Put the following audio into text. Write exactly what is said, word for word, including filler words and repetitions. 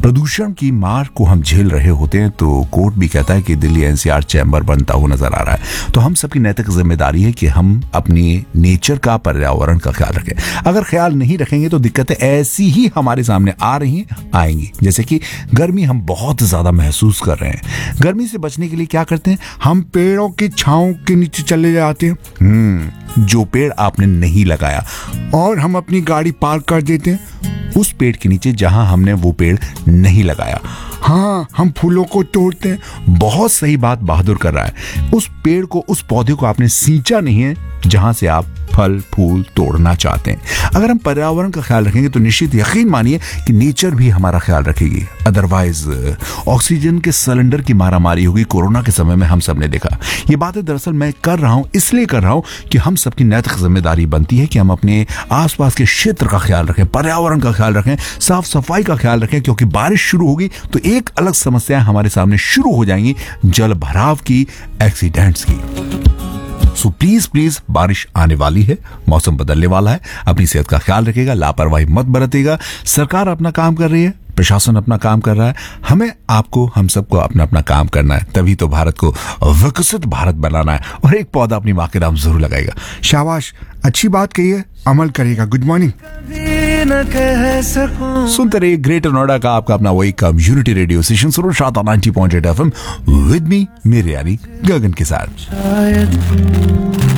प्रदूषण की मार को हम झेल रहे होते हैं तो कोर्ट भी कहता है कि दिल्ली एनसीआर चैम्बर बनता हुआ नजर आ रहा है। तो हम सबकी नैतिक जिम्मेदारी है कि हम अपनी नेचर का, पर्यावरण का ख्याल रखें। अगर ख्याल नहीं रखेंगे तो दिक्कतें ऐसी ही हमारे सामने आ रही हैं, आएंगी। जैसे कि गर्मी हम बहुत ज्यादा महसूस कर रहे हैं। गर्मी से बचने के लिए क्या करते हैं? हम पेड़ों की छांव के नीचे चले जाते हैं, हम्म जो पेड़ आपने नहीं लगाया, और हम अपनी गाड़ी पार्क कर देते हैं उस पेड़ के नीचे जहां हमने वो पेड़ नहीं लगाया। हाँ, हम फूलों को तोड़ते हैं। बहुत सही बात बहादुर कर रहा है। उस पेड़ को, उस पौधे को आपने सींचा नहीं है जहां से आप फल फूल तोड़ना चाहते हैं। अगर हम पर्यावरण का ख्याल रखेंगे तो निश्चित यकीन मानिए कि नेचर भी हमारा ख्याल रखेगी। अदरवाइज ऑक्सीजन के सिलेंडर की मारामारी होगी। कोरोना के समय में हम सब ने देखा। ये बातें दरअसल मैं कर रहा हूं इसलिए कर रहा हूं कि हम सबकी नैतिक जिम्मेदारी बनती है कि हम अपने आसपास के क्षेत्र का ख्याल रखें, पर्यावरण का ख्याल रखें, साफ सफाई का ख्याल रखें, क्योंकि बारिश शुरू होगी तो एक अलग समस्या हमारे सामने शुरू हो जाएंगी, जल भराव की, एक्सीडेंट्स की। सो प्लीज प्लीज बारिश आने वाली है, मौसम बदलने वाला है, अपनी सेहत का ख्याल रखिएगा, लापरवाही मत बरतिएगा। सरकार अपना काम कर रही है, प्रशासन अपना काम कर रहा है, हमें, आपको, हम सबको अपना अपना काम करना है। तभी तो भारत को विकसित भारत बनाना है। और एक पौधा अपनी माँ के नाम जरूर लगाएगा। शाबाश, अच्छी बात कही है, अमल करेगा। Good morning. सुनते रहिए ग्रेटर नोएडा का आपका अपना वही कम्युनिटी रेडियो स्टेशन सुनो Shanta ninety point eight FM with me, मेरे यानी गगन के साथ।